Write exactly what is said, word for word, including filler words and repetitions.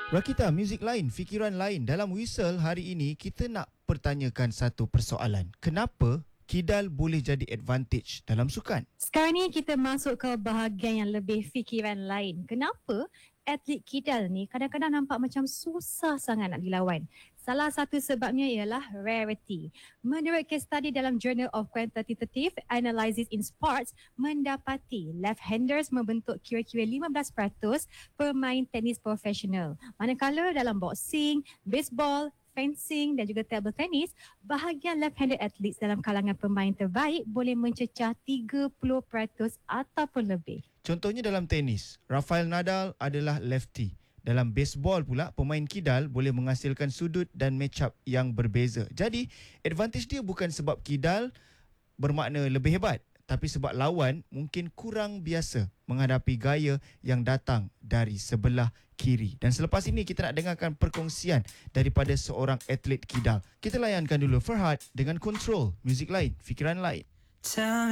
Rakita, muzik lain, fikiran lain. Dalam Whistle hari ini, kita nak pertanyakan satu persoalan. Kenapa kidal boleh jadi advantage dalam sukan? Sekarang ni kita masuk ke bahagian yang lebih fikiran lain. Kenapa atlet kidal ni kadang-kadang nampak macam susah sangat nak dilawan? Salah satu sebabnya ialah rarity. Menurut case study dalam Journal of Quantitative Analysis in Sports, mendapati left-handers membentuk kira-kira lima belas peratus pemain tenis profesional. Manakala dalam boxing, baseball, fencing dan juga table tennis, bahagian left-handed athletes dalam kalangan pemain terbaik boleh mencecah tiga puluh peratus ataupun lebih. Contohnya dalam tenis, Rafael Nadal adalah lefty. Dalam baseball pula, pemain kidal boleh menghasilkan sudut dan match-up yang berbeza. Jadi, advantage dia bukan sebab kidal bermakna lebih hebat, tapi sebab lawan mungkin kurang biasa menghadapi gaya yang datang dari sebelah kiri. Dan selepas ini kita nak dengarkan perkongsian daripada seorang atlet kidal. Kita layankan dulu Farhad dengan Control, muzik lain, fikiran lain.